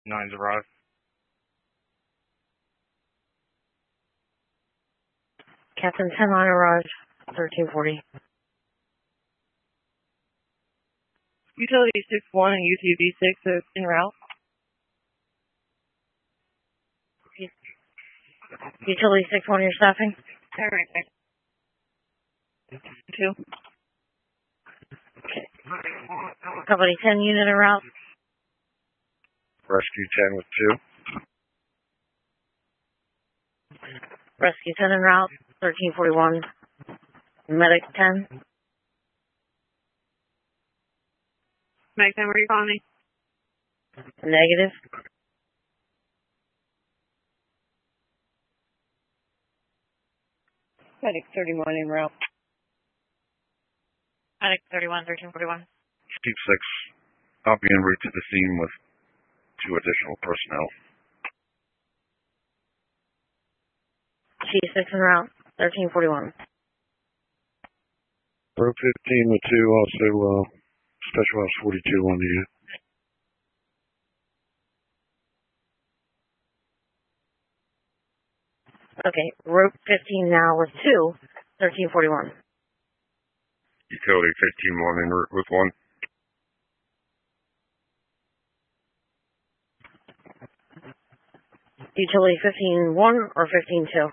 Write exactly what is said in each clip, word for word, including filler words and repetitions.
Nine's arrived. Captain ten nine arrived, thirteen forty. Utility six one and U T V six is en route. Utility six one, you're staffing? All right, thanks. Two. Okay. Company ten unit en route. Rescue ten with two. Rescue ten en route, thirteen forty-one. Medic ten. Medic ten, where are you calling me? Negative. Medic thirty-one en route. Medic thirty-one, thirteen forty-one. Chief six, I'll be en route to the scene with two additional personnel. Chief six en route, thirteen forty-one. Rope fifteen with two, also uh, Special Ops forty-two on the unit. Okay, rope fifteen now with two, thirteen forty-one. Utility fifteen one en route with one. Utility fifteen one or fifteen two?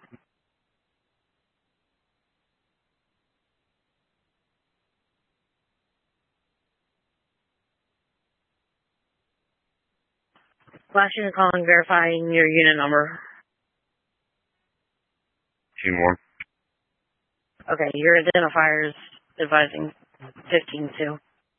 Last unit calling, verifying your unit number. Team one. Okay, your identifiers advising fifteen two.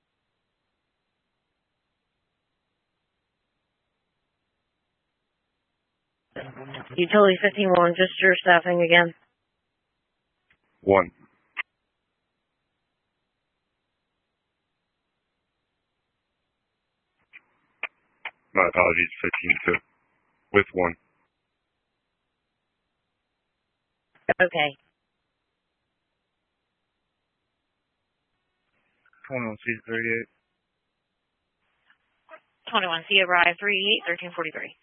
Utility fifteen one, just your staffing again. One. My apologies, fifteen two. With one. Okay. twenty-one C thirty-eight. twenty-one C arrived, three eight, thirteen forty-three.